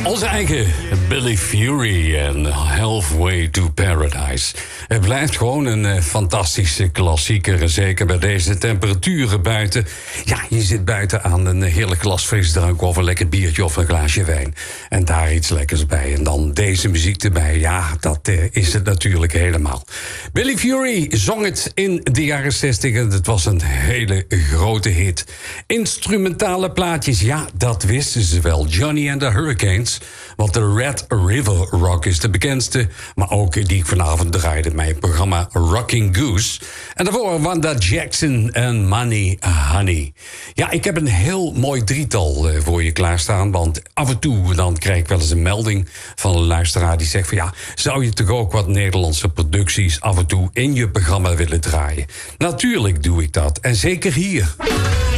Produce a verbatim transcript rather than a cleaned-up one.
Onze eigen Billy Fury en Halfway to Paradise. Het blijft gewoon een uh, fantastische klassieker. En zeker bij deze temperaturen buiten. Ja, je zit buiten aan een heerlijk glas frisdrank of een lekker biertje of een glaasje wijn. En daar iets lekkers bij. En dan deze muziek erbij. Ja, dat uh, is het natuurlijk helemaal. Billy Fury zong het in de jaren zestig en het was een hele grote hit. Instrumentale plaatjes, ja, dat wisten ze wel. Johnny and the Hurricanes. Want de Red River Rock is de bekendste. Maar ook die ik vanavond draaide in mijn programma Rocking Goose. En daarvoor Wanda Jackson en Money Honey. Ja, ik heb een heel mooi drietal voor je klaarstaan. Want af en toe dan krijg ik wel eens een melding van een luisteraar die zegt van ja, zou je toch ook wat Nederlandse producties af en toe in je programma willen draaien? Natuurlijk doe ik dat. En zeker hier.